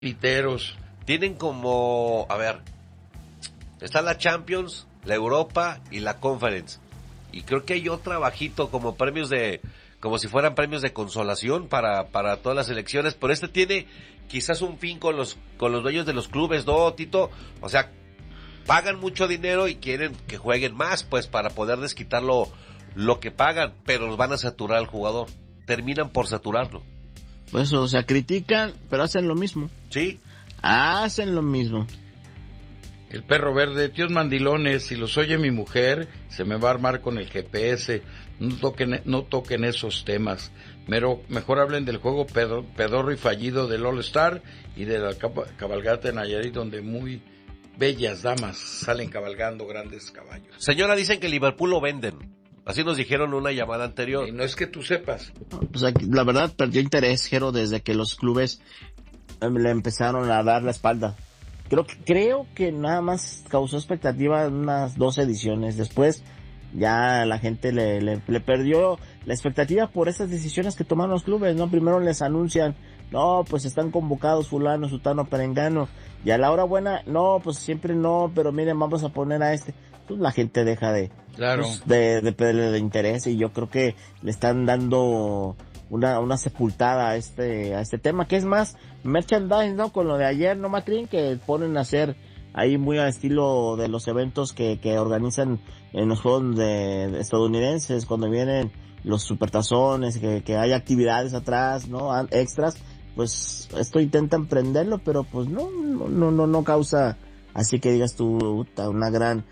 Piteros. Tienen como, a ver, está la Champions, la Europa y la Conference. Y creo que hay otro bajito como premios como si fueran premios de consolación para todas las elecciones, pero este tiene quizás un fin con los dueños de los clubes, ¿no, Tito? O sea, pagan mucho dinero y quieren que jueguen más, pues, para poder desquitar lo que pagan, pero los van a saturar al jugador. Terminan por saturarlo. Pues, o sea, critican, pero hacen lo mismo. Sí. Hacen lo mismo. El perro verde, tíos mandilones, si los oye mi mujer, se me va a armar con el GPS. No toquen esos temas. Mejor hablen del juego pedorro y fallido del All Star y de la cabalgata en Nayarit, donde muy bellas damas salen cabalgando grandes caballos. Señora, dicen que Liverpool lo venden. Así nos dijeron en una llamada anterior. Y no es que tú sepas. Pues aquí, la verdad, perdió interés, Jero, desde que los clubes le empezaron a dar la espalda. Creo que nada más causó expectativa en unas 2 ediciones. Después ya la gente le perdió la expectativa por esas decisiones que tomaron los clubes, ¿no? Primero les anuncian, no, pues están convocados fulano, sutano, perengano. Y a la hora buena, no, pues siempre no, pero miren, vamos a poner a este. Pues la gente deja de perder interés, y yo creo que le están dando una sepultada a este tema, que es más merchandise, ¿no? Con lo de ayer, ¿no, Macrin? Que ponen a hacer ahí muy al estilo de los eventos que organizan en los juegos de estadounidenses, cuando vienen los supertazones, que hay actividades atrás, ¿no? Extras, pues esto intentan prenderlo, pero pues no causa, así que digas tú, una gran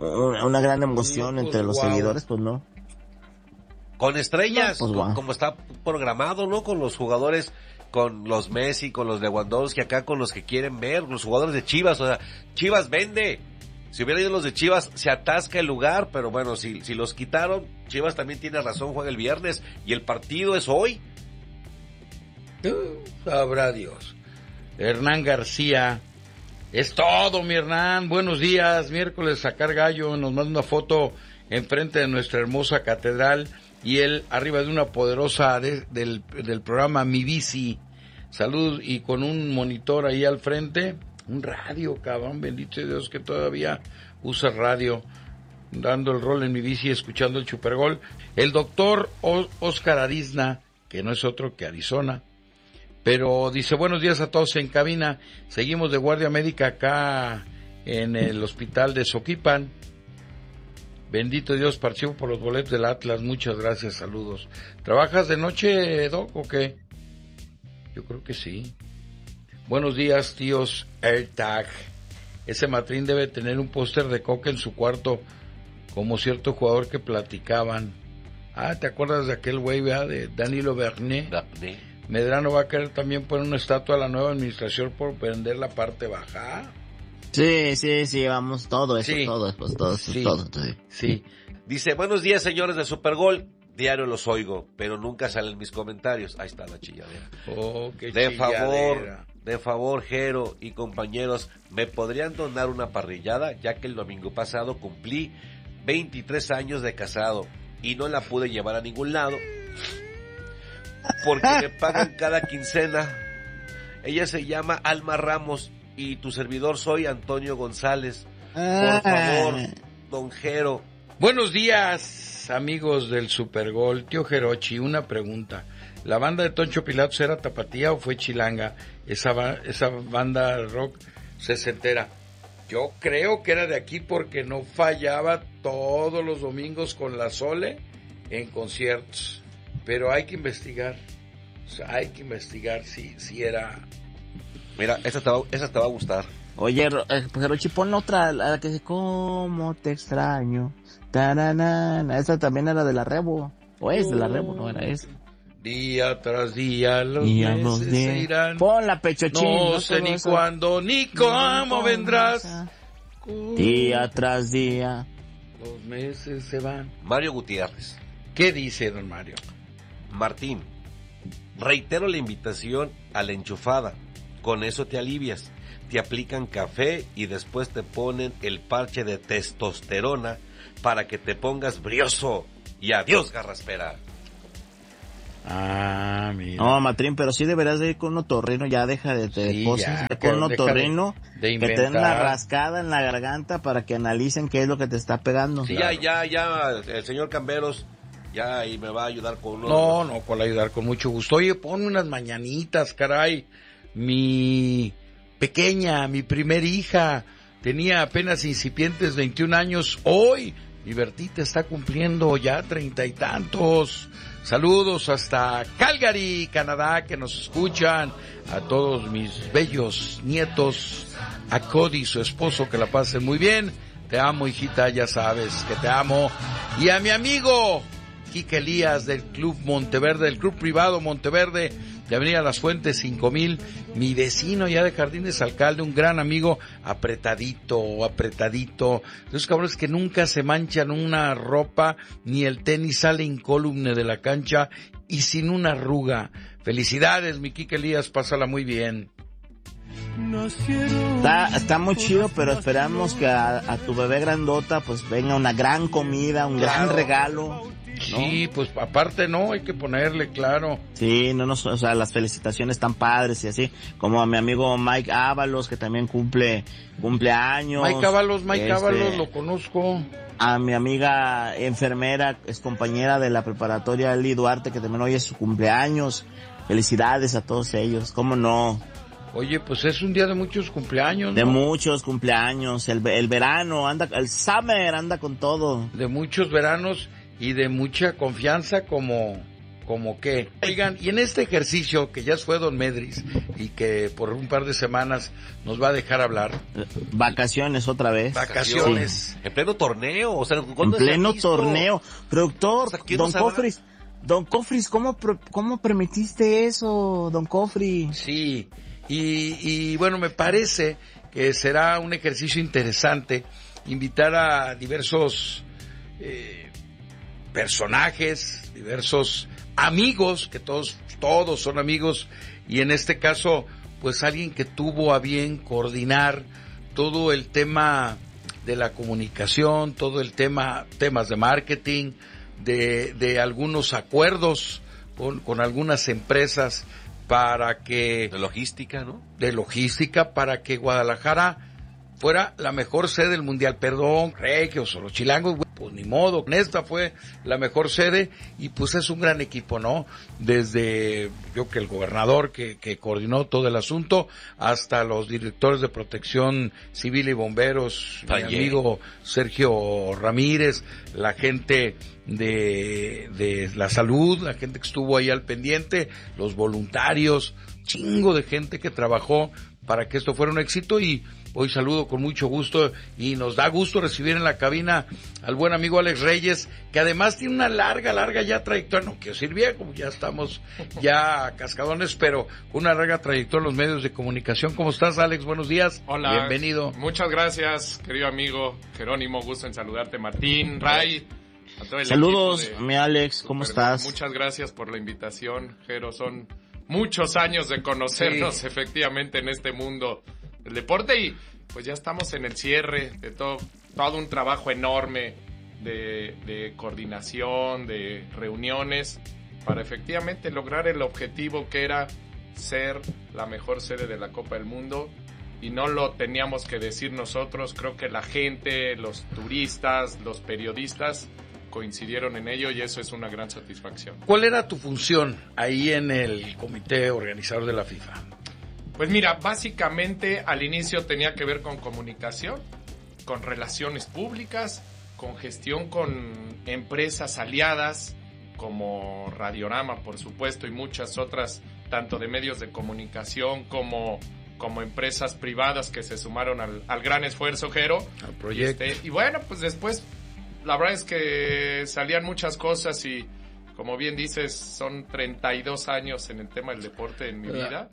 emoción entre los seguidores, pues no. Con estrellas, pues, wow. Como está programado, ¿no? Con los jugadores, con los Messi, con los Lewandowski, acá con los que quieren ver, los jugadores de Chivas, o sea, Chivas vende. Si hubieran ido los de Chivas, se atasca el lugar, pero bueno, si los quitaron, Chivas también tiene razón, juega el viernes, y el partido es hoy. Sabrá Dios. Hernán García, es todo, mi Hernán, buenos días. Miércoles sacar gallo, nos manda una foto enfrente de nuestra hermosa catedral y él arriba de una poderosa del programa Mi Bici. Salud, y con un monitor ahí al frente, un radio, cabrón, bendito Dios que todavía usa radio, dando el rol en Mi Bici, escuchando el Supergol. El doctor Oscar Arizna, que no es otro que Arizona, pero dice, buenos días a todos en cabina, seguimos de guardia médica acá en el hospital de Soquipan. Bendito Dios, participo por los boletos del Atlas, muchas gracias, saludos. ¿Trabajas de noche, Doc, o qué? Yo creo que sí. Buenos días, tíos AirTag. Ese Matrín debe tener un póster de Coca en su cuarto, como cierto jugador que platicaban. ¿Te acuerdas de aquel güey, de Danilo Bernet? Medrano va a querer también poner una estatua a la nueva administración por vender la parte baja. Sí, vamos, todo eso. Sí. Dice, buenos días, señores de Supergol. Diario los oigo, pero nunca salen mis comentarios. Ahí está la chilladera. Qué de chilladera. favor, Jero y compañeros, ¿me podrían donar una parrillada? Ya que el domingo pasado cumplí 23 años de casado y no la pude llevar a ningún lado porque me pagan cada quincena. Ella se llama Alma Ramos y tu servidor soy Antonio González. Por favor, don Jero. Buenos días, amigos del Supergol. Tío Jerochi, una pregunta. ¿La banda de Toncho Pilatos era tapatía o fue chilanga? Esa banda rock sesentera. Yo creo que era de aquí porque no fallaba todos los domingos con la Sole en conciertos. Pero hay que investigar. O sea, hay que investigar si era... Mira, esa te va a gustar. Oye, Jerochi, pon otra, la que dice, ¿cómo te extraño? Taranana. Esa también era de la Rebo. O es de la Rebo, no era esa. Día tras día los meses se irán. Pon la Pechochín. No sé ni cuándo ni cómo vendrás. Día tras día los meses se van. Mario Gutiérrez. ¿Qué dice, don Mario? Martín, reitero la invitación a la enchufada. Con eso te alivias. Te aplican café y después te ponen el parche de testosterona para que te pongas brioso. Y adiós, garraspera. Ah, mira. No, Matrín, pero sí deberás de ir con un otorrino, ya deja de Sí, cosas, ya, con un deja otorrino, de que te den una inventar. rascada en la garganta para que analicen qué es lo que te está pegando. Sí, Claro. ya, el señor Camberos ya ahí me va a ayudar con uno. No, ¿cuál ayudar? Con mucho gusto. Oye, ponme unas mañanitas, caray. Mi pequeña, mi primer hija, tenía apenas incipientes 21 años. Hoy, mi Bertita está cumpliendo ya 30 y tantos. Saludos hasta Calgary, Canadá, que nos escuchan. A todos mis bellos nietos, a Cody, su esposo, que la pasen muy bien. Te amo, hijita, ya sabes que te amo. Y a mi amigo Quique Elías del Club Monteverde, del Club Privado Monteverde, de Avenida Las Fuentes 5000, mi vecino ya de Jardines Alcalde, un gran amigo, apretadito, esos cabrones que nunca se manchan una ropa, ni el tenis sale incólume de la cancha y sin una arruga. Felicidades, mi Quique Elías, pásala muy bien. Está muy chido, pero esperamos que a tu bebé grandota pues venga una gran comida, un gran regalo. ¿No? Sí, pues aparte no, hay que ponerle, claro. Sí, o sea, las felicitaciones están padres y así, como a mi amigo Mike Ábalos, que también cumple años. Mike Ábalos, lo conozco. A mi amiga enfermera, es compañera de la preparatoria Eli Duarte, que también hoy es su cumpleaños. Felicidades a todos ellos, ¿cómo no? Oye, pues es un día de muchos cumpleaños, ¿no? De muchos cumpleaños, el verano el summer anda con todo. De muchos veranos y de mucha confianza como que. Oigan, y en este ejercicio que ya fue Don Medris y que por un par de semanas nos va a dejar hablar. Vacaciones otra vez. Vacaciones. Sí. En pleno torneo, o sea, en pleno torneo. Productor, o sea, Don Cofris, ¿cómo permitiste eso, Don Cofris? Sí, y bueno, me parece que será un ejercicio interesante invitar a diversos personajes, diversos amigos, que todos son amigos, y en este caso, pues alguien que tuvo a bien coordinar todo el tema de la comunicación, todo el temas de marketing, de algunos acuerdos con algunas empresas para que... De logística, ¿no? De logística, para que Guadalajara fuera la mejor sede del Mundial. Perdón, Regios o los Chilangos, pues ni modo. Esta fue la mejor sede y pues es un gran equipo, ¿no? Desde el gobernador que coordinó todo el asunto hasta los directores de Protección Civil y Bomberos, mi amigo Sergio Ramírez, la gente de la salud, la gente que estuvo ahí al pendiente, los voluntarios, chingo de gente que trabajó para que esto fuera un éxito. Y hoy saludo con mucho gusto y nos da gusto recibir en la cabina al buen amigo Alex Reyes, que además tiene una larga ya trayectoria, no quiero decir viejo, ya estamos ya cascadones, pero una larga trayectoria en los medios de comunicación. ¿Cómo estás, Alex? Buenos días. Hola. Bienvenido. Muchas gracias, querido amigo Jerónimo, gusto en saludarte, Martín, Ray. A todo el saludos, mi Alex, ¿cómo estás? Muchas gracias por la invitación, Jero, son muchos años de conocernos efectivamente en este mundo del deporte y pues ya estamos en el cierre de todo un trabajo enorme de coordinación, de reuniones para efectivamente lograr el objetivo que era ser la mejor sede de la Copa del Mundo, y no lo teníamos que decir nosotros, creo que la gente, los turistas, los periodistas coincidieron en ello y eso es una gran satisfacción. ¿Cuál era tu función ahí en el comité organizador de la FIFA? Pues mira, básicamente al inicio tenía que ver con comunicación, con relaciones públicas, con gestión con empresas aliadas como Radiorama, por supuesto, y muchas otras, tanto de medios de comunicación como empresas privadas que se sumaron al gran esfuerzo, Jero. Al proyecto. Y bueno, pues después la verdad es que salían muchas cosas y, como bien dices, son 32 años en el tema del deporte en mi vida.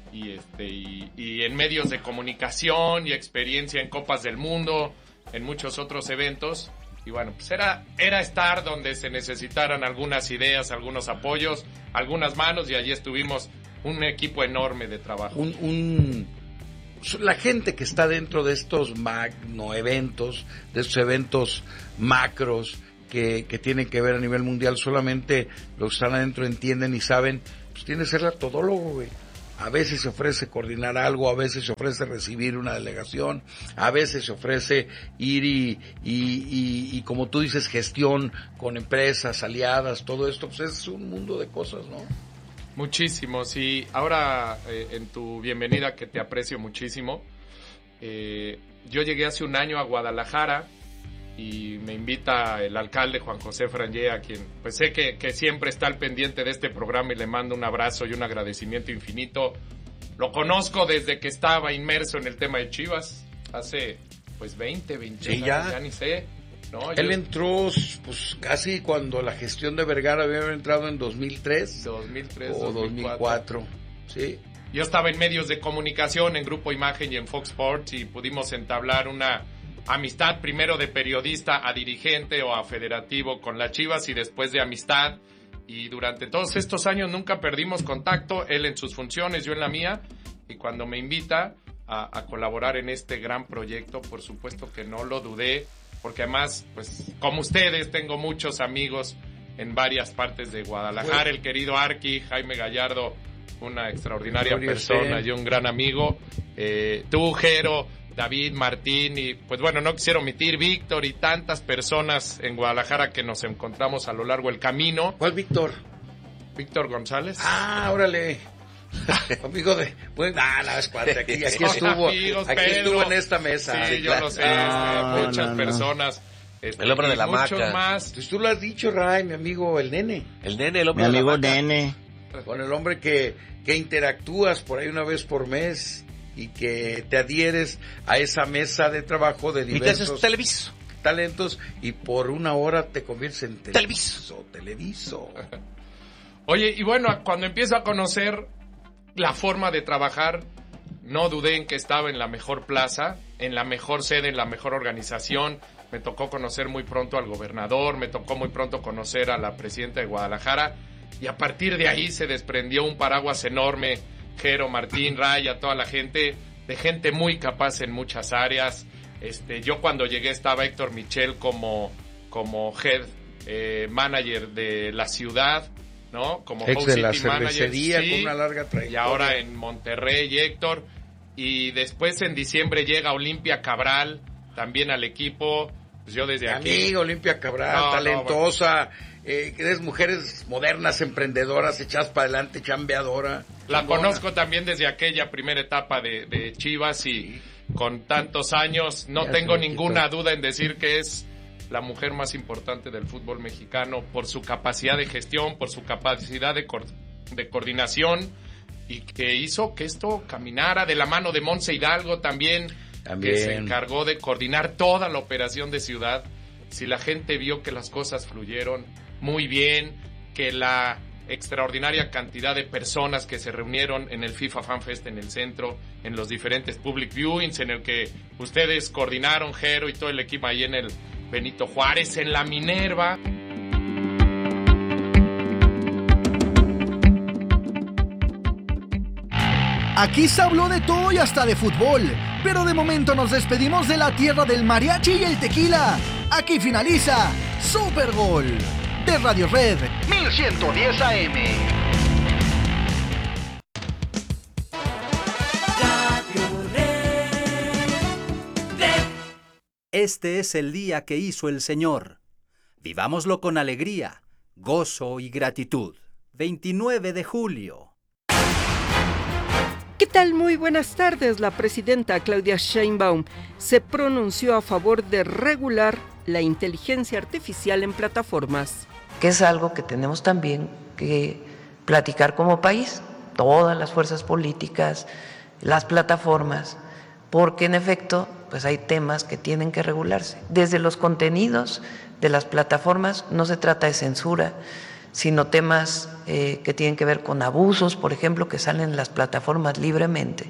Y en medios de comunicación y experiencia en Copas del Mundo, en muchos otros eventos. Y bueno, pues era estar donde se necesitaran algunas ideas, algunos apoyos, algunas manos, y allí estuvimos un equipo enorme de trabajo. La gente que está dentro de estos magno eventos, de estos eventos macros, que tienen que ver a nivel mundial. Solamente los que están adentro entienden y saben, pues tiene que ser la todólogo, güey. A veces se ofrece coordinar algo, a veces se ofrece recibir una delegación, a veces se ofrece ir y como tú dices, gestión con empresas, aliadas, todo esto, pues es un mundo de cosas, ¿no? Muchísimos. Y ahora, en tu bienvenida, que te aprecio muchísimo, yo llegué hace un año a Guadalajara y me invita el alcalde Juan José Frangé, a quien pues sé que siempre está al pendiente de este programa, y le mando un abrazo y un agradecimiento infinito. Lo conozco desde que estaba inmerso en el tema de Chivas, hace pues 21 Sí, años, ya ni sé. ¿no? Él entró pues casi cuando la gestión de Vergara había entrado en 2003 o 2004. Sí. Yo estaba en medios de comunicación, en Grupo Imagen y en Fox Sports, y pudimos entablar una amistad, primero de periodista a dirigente o a federativo con las Chivas, y después de amistad. Y durante todos estos años nunca perdimos contacto, él en sus funciones, yo en la mía. Y cuando me invita a colaborar en este gran proyecto, por supuesto que no lo dudé, porque además, pues como ustedes, tengo muchos amigos en varias partes de Guadalajara. El querido Arqui, Jaime Gallardo, una extraordinaria persona y un gran amigo. Tú, Jero, David, Martín, y pues bueno, no quisiera omitir Víctor y tantas personas en Guadalajara que nos encontramos a lo largo del camino. ¿Cuál Víctor? Víctor González. Ah, órale. Amigo de... Bueno, es cuate, aquí estuvo. Amigos, aquí estuvo en esta mesa. Sí, yo lo sé, muchas personas. El hombre de la muchos maca. más. Pues tú lo has dicho, Ray, mi amigo, el nene. El nene, el hombre Mi de la amigo maca. Nene. Con el hombre que interactúas por ahí una vez por mes y que te adhieres a esa mesa de trabajo de Y te haces diversos televiso. talentos y por una hora te conviertes en televiso. Oye, y bueno, cuando empiezo a conocer la forma de trabajar, no dudé en que estaba en la mejor plaza, en la mejor sede, en la mejor organización. Me tocó conocer muy pronto al gobernador, me tocó muy pronto conocer a la presidenta de Guadalajara, y a partir de ahí se desprendió un paraguas enorme. Jero, Martín, Ray, a toda la gente, de gente muy capaz en muchas áreas. Yo cuando llegué estaba Héctor Michel como head manager de la ciudad, ¿no? Como Ex House de la City manager, cervecería, sí, con una larga trayectoria. y ahora en Monterrey, Héctor. Y después en diciembre llega Olimpia Cabral, también al equipo. Pues yo desde aquí... Amigo, Olimpia Cabral, talentosa, que eres mujeres modernas, emprendedoras, echadas para adelante, chambeadora. La chingona. conozco también desde aquella primera etapa de Chivas, y con tantos años no Ya tengo se me ninguna quitó. duda en decir que es la mujer más importante del fútbol mexicano, por su capacidad de gestión, por su capacidad de coordinación, y que hizo que esto caminara de la mano de Montse Hidalgo también, que se encargó de coordinar toda la operación de ciudad. Si la gente vio que las cosas fluyeron muy bien, que la extraordinaria cantidad de personas que se reunieron en el FIFA Fan Fest en el centro, en los diferentes public viewings, en el que ustedes coordinaron, Jero y todo el equipo ahí en el Benito Juárez, en la Minerva. Aquí se habló de todo y hasta de fútbol, pero de momento nos despedimos de la tierra del mariachi y el tequila. Aquí finaliza Super Gol de Radio Red 1110 AM. Este es el día que hizo el Señor. Vivámoslo con alegría, gozo y gratitud. 29 de julio. ¿Qué tal? Muy buenas tardes. La presidenta Claudia Sheinbaum se pronunció a favor de regular la inteligencia artificial en plataformas. Que es algo que tenemos también que platicar como país, todas las fuerzas políticas, las plataformas, porque en efecto pues hay temas que tienen que regularse. Desde los contenidos de las plataformas no se trata de censura, sino temas que tienen que ver con abusos, por ejemplo, que salen en las plataformas libremente.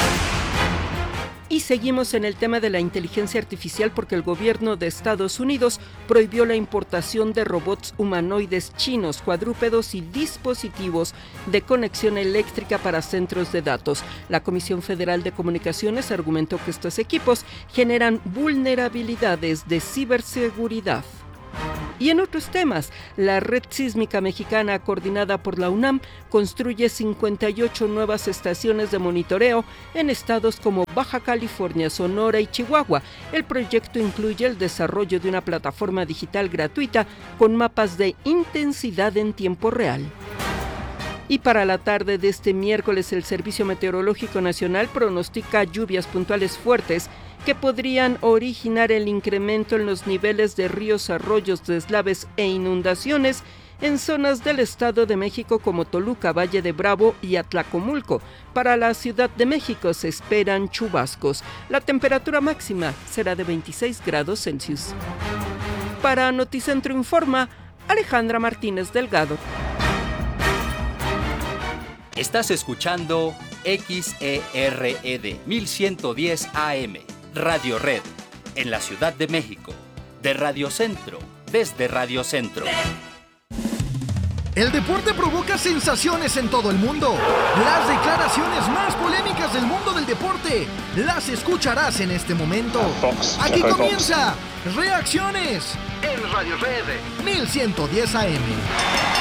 Y seguimos en el tema de la inteligencia artificial porque el gobierno de Estados Unidos prohibió la importación de robots humanoides chinos, cuadrúpedos y dispositivos de conexión eléctrica para centros de datos. La Comisión Federal de Comunicaciones argumentó que estos equipos generan vulnerabilidades de ciberseguridad. Y en otros temas, la Red Sísmica Mexicana, coordinada por la UNAM, construye 58 nuevas estaciones de monitoreo en estados como Baja California, Sonora y Chihuahua. El proyecto incluye el desarrollo de una plataforma digital gratuita con mapas de intensidad en tiempo real. Y para la tarde de este miércoles, el Servicio Meteorológico Nacional pronostica lluvias puntuales fuertes que podrían originar el incremento en los niveles de ríos, arroyos, deslaves e inundaciones en zonas del Estado de México como Toluca, Valle de Bravo y Atlacomulco. Para la Ciudad de México se esperan chubascos. La temperatura máxima será de 26 grados Celsius. Para Noticentro Informa, Alejandra Martínez Delgado. Estás escuchando XERED 1110 AM, Radio Red, en la Ciudad de México, de Radio Centro, desde Radio Centro. El deporte provoca sensaciones en todo el mundo. Las declaraciones más polémicas del mundo del deporte las escucharás en este momento. Aquí comienza Reacciones en Radio Red 1110 AM.